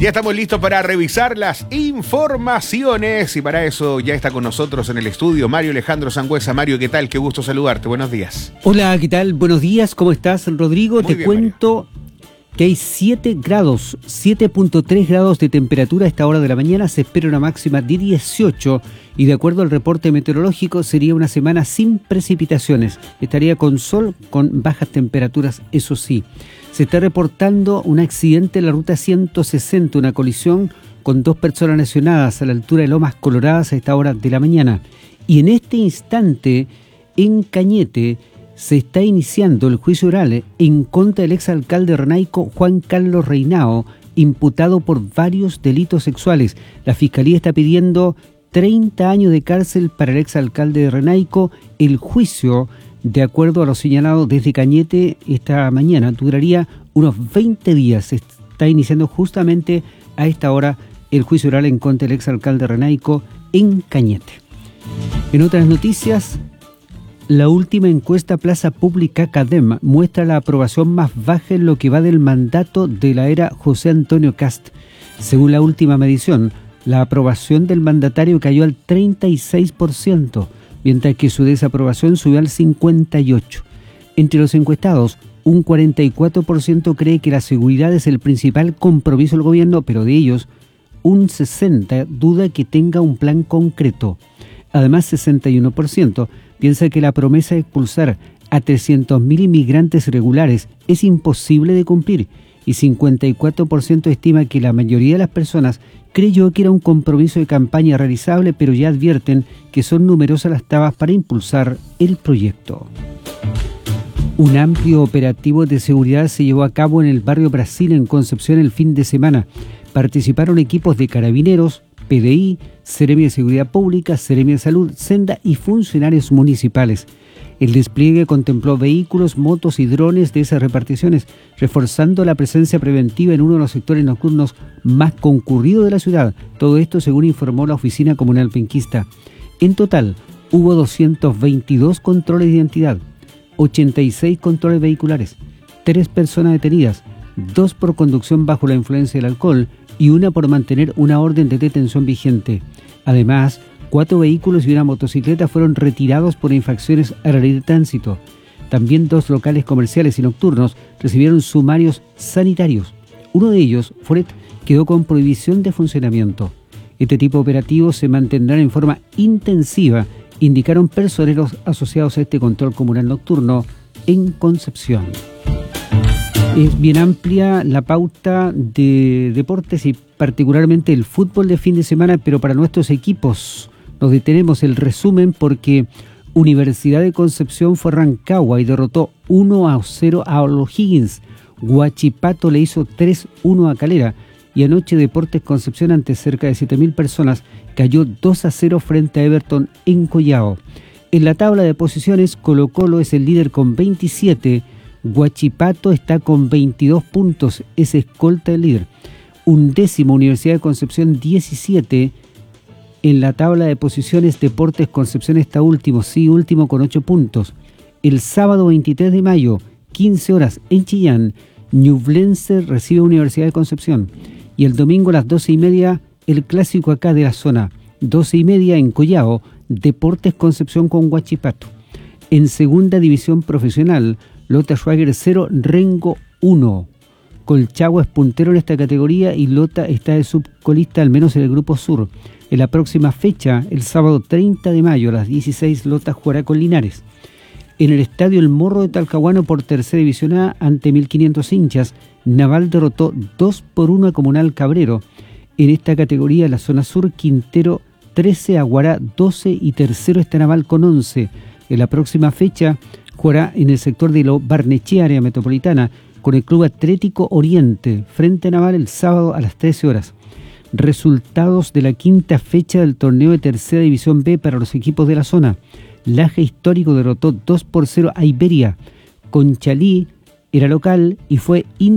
Ya estamos listos para revisar las informaciones y para eso ya está con nosotros en el estudio Mario Alejandro Sangüesa. Mario, ¿qué tal? Qué gusto saludarte. Buenos días. Hola, ¿qué tal? Buenos días. ¿Cómo estás, Rodrigo? Muy Te bien, cuento que hay 7.3 grados de temperatura a esta hora de la mañana. Se espera una máxima de 18 y de acuerdo al reporte meteorológico sería una semana sin precipitaciones. Estaría con sol, con bajas temperaturas, eso sí. Se está reportando un accidente en la ruta 160, una colisión con 2 personas lesionadas a la altura de Lomas Coloradas a esta hora de la mañana. Y en este instante, en Cañete, se está iniciando el juicio oral en contra del exalcalde Renaico, Juan Carlos Reinao, imputado por varios delitos sexuales. La Fiscalía está pidiendo 30 años de cárcel para el exalcalde de Renaico. El juicio, de acuerdo a lo señalado desde Cañete esta mañana, duraría unos 20 días. Se está iniciando justamente a esta hora el juicio oral en contra del exalcalde Renaico en Cañete. En otras noticias, la última encuesta Plaza Pública Cadem muestra la aprobación más baja en lo que va del mandato de la era José Antonio Kast. Según la última medición, la aprobación del mandatario cayó al 36%, mientras que su desaprobación subió al 58%. Entre los encuestados, un 44% cree que la seguridad es el principal compromiso del gobierno, pero de ellos, un 60% duda que tenga un plan concreto. Además, 61% piensa que la promesa de expulsar a 300.000 inmigrantes irregulares es imposible de cumplir y 54% estima que la mayoría de las personas creyó que era un compromiso de campaña realizable, pero ya advierten que son numerosas las trabas para impulsar el proyecto. Un amplio operativo de seguridad se llevó a cabo en el barrio Brasil, en Concepción, el fin de semana. Participaron equipos de carabineros, PDI, Seremi de Seguridad Pública, Seremi de Salud, Senda y funcionarios municipales. El despliegue contempló vehículos, motos y drones de esas reparticiones, reforzando la presencia preventiva en uno de los sectores nocturnos más concurridos de la ciudad. Todo esto según informó la Oficina Comunal Penquista. En total, hubo 222 controles de identidad, 86 controles vehiculares, 3 personas detenidas, 2 por conducción bajo la influencia del alcohol y 1 por mantener una orden de detención vigente. Además, 4 vehículos y una motocicleta fueron retirados por infracciones a la ley de tránsito. También 2 locales comerciales y nocturnos recibieron sumarios sanitarios. Uno de ellos, Foret, quedó con prohibición de funcionamiento. Este tipo de operativos se mantendrán en forma intensiva, indicaron personeros asociados a este control comunal nocturno en Concepción. Es bien amplia la pauta de deportes y particularmente el fútbol de fin de semana, pero para nuestros equipos nos detenemos el resumen porque Universidad de Concepción fue a Rancagua y derrotó 1-0 a O'Higgins. Huachipato le hizo 3-1 a Calera y anoche Deportes Concepción, ante cerca de 7.000 personas, cayó 2-0 frente a Everton en Collao. En la tabla de posiciones, Colo-Colo es el líder con 27, Huachipato está con 22 puntos, es escolta del líder. 11º Universidad de Concepción 17, en la tabla de posiciones Deportes Concepción está último con 8 puntos. El sábado 23 de mayo, 15 horas en Chillán, Ñublense recibe a Universidad de Concepción. Y el domingo a las 12:30, el clásico acá de la zona, 12:30 en Collao, Deportes Concepción con Huachipato. En segunda división profesional, Lota Schwager 0, Rengo 1. Colchagua es puntero en esta categoría y Lota está de subcolista, al menos en el grupo sur. En la próxima fecha, el sábado 30 de mayo a las 16, Lota jugará con Linares. En el estadio El Morro de Talcahuano, por tercera división A, ante 1.500 hinchas, Naval derrotó 2-1 a Comunal Cabrero. En esta categoría, la zona sur, Quintero 13, Aguará 12 y tercero está Naval con 11. En la próxima fecha, jugará en el sector de Lo Barnechea, área metropolitana, con el Club Atlético Oriente, frente a Naval el sábado a las 13 horas. Resultados de la quinta fecha del torneo de tercera división B para los equipos de la zona. Laje Histórico derrotó 2-0 a Iberia. Conchalí era local y fue